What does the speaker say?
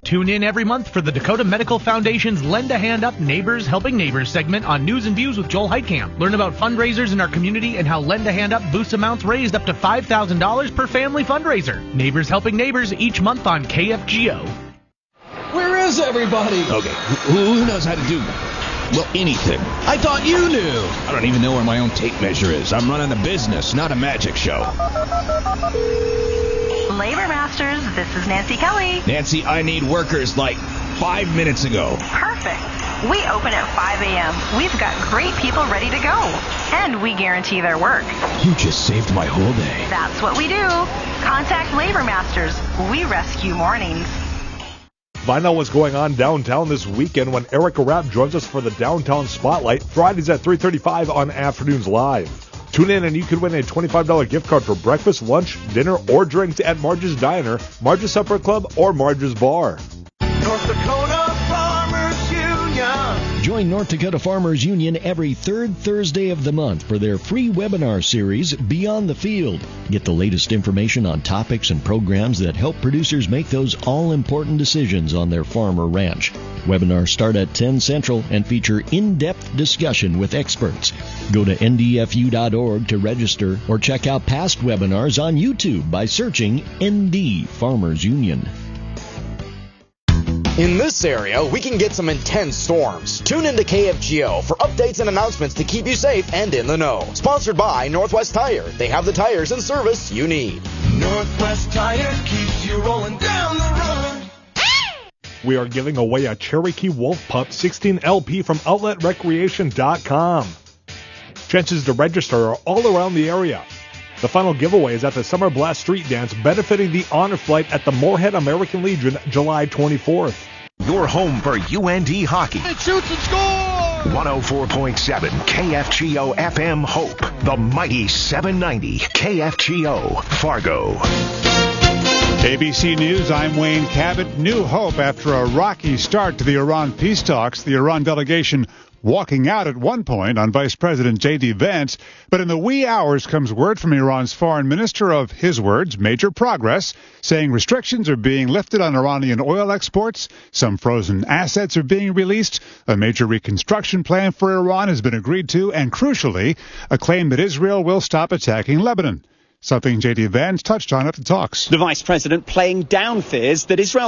Tune in every month for the Dakota Medical Foundation's Lend a Hand Up Neighbors Helping Neighbors segment on News and Views with Joel Heitkamp. Learn about fundraisers in our community and how Lend a Hand Up boosts amounts raised up to $5,000 per family fundraiser. Neighbors Helping Neighbors each month on KFGO. Where is everybody? Okay, who knows how to do that? Well, anything. I thought you knew. I don't even know where my own tape measure is. I'm running a business, not a magic show. Labor Masters, this is Nancy Kelly. Nancy, I need workers like 5 minutes ago. Perfect. We open at 5 a.m. We've got great people ready to go. And we guarantee their work. You just saved my whole day. That's what we do. Contact Labor Masters. We rescue mornings. Find out what's going on downtown this weekend when Erica Rapp joins us for the Downtown Spotlight, Fridays at 3:35 on Afternoons Live. Tune in and you could win a $25 gift card for breakfast, lunch, dinner, or drinks at Marge's Diner, Marge's Supper Club, or Marge's Bar. North Dakota Farmers Union. Join North Dakota Farmers Union every third Thursday of the month for their free webinar series, Beyond the Field. Get the latest information on topics and programs that help producers make those all-important decisions on their farm or ranch. Webinars start at 10 Central and feature in-depth discussion with experts. Go to ndfu.org to register or check out past webinars on YouTube by searching ND Farmers Union. In this area, we can get some intense storms. Tune into KFGO for updates and announcements to keep you safe and in the know. Sponsored by Northwest Tire. They have the tires and service you need. Northwest Tire keeps you rolling down the road. We are giving away a Cherokee Wolf Pup 16 LP from OutletRecreation.com. Chances to register are all around the area. The final giveaway is at the Summer Blast Street Dance benefiting the Honor Flight at the Moorhead American Legion July 24th. Your home for UND hockey. It shoots and scores! 104.7 KFGO FM Hope. The mighty 790 KFGO Fargo. ABC News, I'm Wayne Cabot. New hope after a rocky start to the Iran peace talks. The Iran delegation walking out at one point on Vice President J.D. Vance. But in the wee hours comes word from Iran's foreign minister of, his words, major progress, saying restrictions are being lifted on Iranian oil exports, some frozen assets are being released, a major reconstruction plan for Iran has been agreed to, and crucially, a claim that Israel will stop attacking Lebanon. Something J.D. Vance touched on at the talks. The Vice President playing down fears that Israel